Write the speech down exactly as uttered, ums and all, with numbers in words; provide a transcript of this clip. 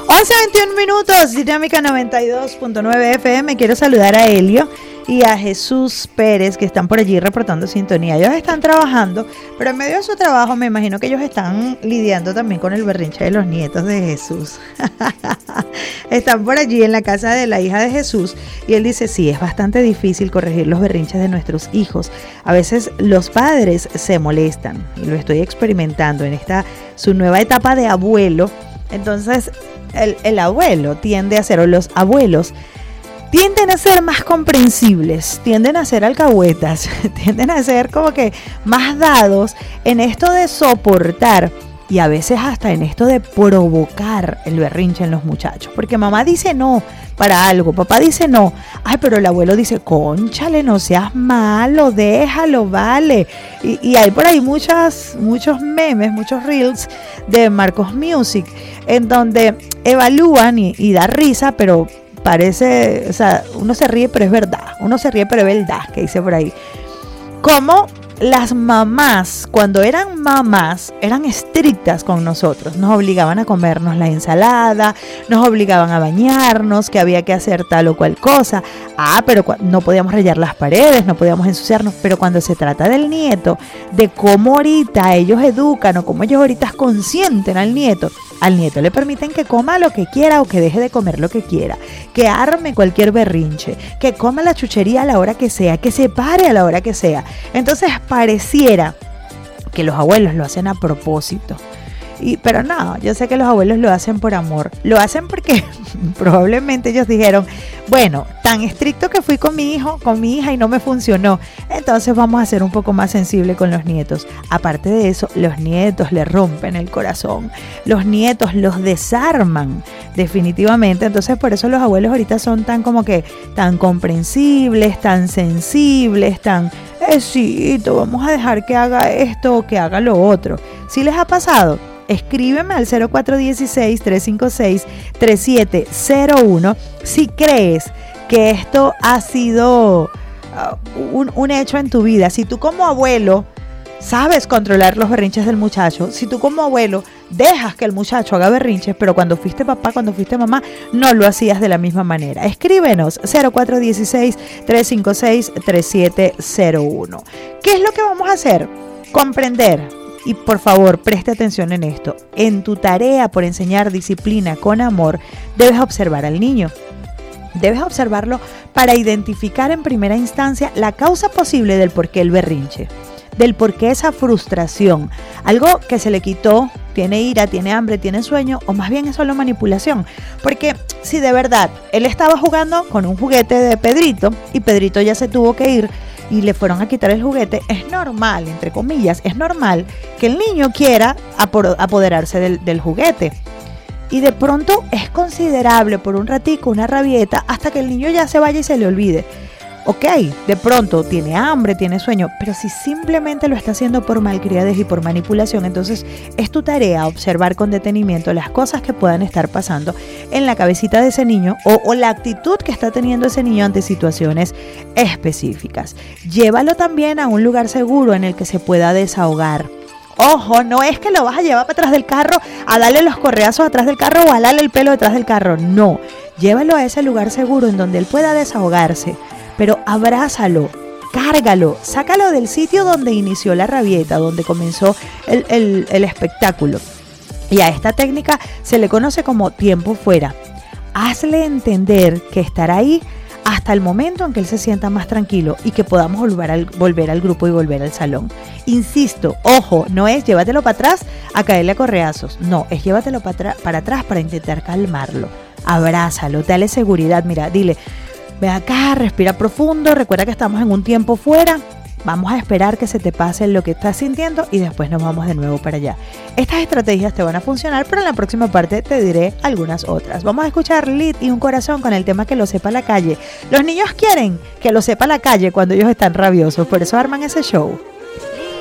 once veintiún minutos, Dinámica noventa y dos punto nueve F M. Quiero saludar a Helio y a Jesús Pérez, que están por allí reportando sintonía. Ellos están trabajando, pero en medio de su trabajo me imagino que ellos están lidiando también con el berrinche de los nietos de Jesús. Están por allí en la casa de la hija de Jesús y él dice, sí, es bastante difícil corregir los berrinches de nuestros hijos. A veces los padres se molestan y lo estoy experimentando en esta su nueva etapa de abuelo. Entonces el, el abuelo tiende a ser, o los abuelos tienden a ser más comprensibles, tienden a ser alcahuetas, tienden a ser como que más dados en esto de soportar y a veces hasta en esto de provocar el berrinche en los muchachos. Porque mamá dice no para algo, papá dice no, ay, pero el abuelo dice, cónchale, no seas malo, déjalo, vale. Y, y hay por ahí muchas, muchos memes, muchos reels de Marcos Music, en donde evalúan y, y da risa, pero parece, o sea, uno se ríe pero es verdad, uno se ríe pero es verdad, que dice por ahí. Como las mamás, cuando eran mamás, eran estrictas con nosotros, nos obligaban a comernos la ensalada, nos obligaban a bañarnos, que había que hacer tal o cual cosa. Ah, pero no podíamos rayar las paredes, no podíamos ensuciarnos, pero cuando se trata del nieto, de cómo ahorita ellos educan o cómo ellos ahorita consienten al nieto, al nieto le permiten que coma lo que quiera o que deje de comer lo que quiera, que arme cualquier berrinche, que coma la chuchería a la hora que sea, que se pare a la hora que sea. Entonces pareciera que los abuelos lo hacen a propósito. Y, pero no, yo sé que los abuelos lo hacen por amor. Lo hacen porque probablemente ellos dijeron, bueno, tan estricto que fui con mi hijo, con mi hija y no me funcionó, entonces vamos a ser un poco más sensible con los nietos. Aparte de eso, los nietos le rompen el corazón. Los nietos los desarman definitivamente. Entonces por eso los abuelos ahorita son tan como que tan comprensibles, tan sensibles, tan, eh, sí, vamos a dejar que haga esto o que haga lo otro. ¿Sí les ha pasado? Escríbeme al cero cuatro uno seis, tres cinco seis, tres siete cero uno si crees que esto ha sido uh, un, un hecho en tu vida. Si tú como abuelo sabes controlar los berrinches del muchacho, si tú como abuelo dejas que el muchacho haga berrinches, pero cuando fuiste papá, cuando fuiste mamá, no lo hacías de la misma manera. Escríbenos cero cuatro uno seis, tres cinco seis, tres siete cero uno. ¿Qué es lo que vamos a hacer? Comprender. Y por favor, preste atención en esto. En tu tarea por enseñar disciplina con amor, debes observar al niño. Debes observarlo para identificar en primera instancia la causa posible del por qué el berrinche, del por qué esa frustración. Algo que se le quitó, tiene ira, tiene hambre, tiene sueño, o más bien es solo manipulación. Porque si de verdad él estaba jugando con un juguete de Pedrito y Pedrito ya se tuvo que ir, y le fueron a quitar el juguete, es normal, entre comillas, es normal que el niño quiera apoderarse del, del juguete. Y de pronto es considerable por un ratico una rabieta hasta que el niño ya se vaya y se le olvide. Ok, de pronto tiene hambre, tiene sueño, pero si simplemente lo está haciendo por malcriadez y por manipulación, entonces es tu tarea observar con detenimiento las cosas que puedan estar pasando en la cabecita de ese niño o, o la actitud que está teniendo ese niño ante situaciones específicas. Llévalo también a un lugar seguro en el que se pueda desahogar. Ojo, no es que lo vas a llevar para atrás del carro a darle los correazos atrás del carro o a darle el pelo detrás del carro. No, llévalo a ese lugar seguro en donde él pueda desahogarse. Pero abrázalo, cárgalo, sácalo del sitio donde inició la rabieta, donde comenzó el, el, el espectáculo. Y a esta técnica se le conoce como tiempo fuera. Hazle entender que estará ahí hasta el momento en que él se sienta más tranquilo y que podamos volver al, volver al grupo y volver al salón. Insisto, ojo, no es llévatelo para atrás a caerle a correazos. No, es llévatelo para, para atrás para intentar calmarlo. Abrázalo, dale seguridad, mira, dile... Ve acá, respira profundo, recuerda que estamos en un tiempo fuera, vamos a esperar que se te pase lo que estás sintiendo y después nos vamos de nuevo para allá. Estas estrategias te van a funcionar, pero en la próxima parte te diré algunas otras. Vamos a escuchar Lid y un corazón con el tema Que lo sepa la calle. Los niños quieren que lo sepa la calle cuando ellos están rabiosos, por eso arman ese show.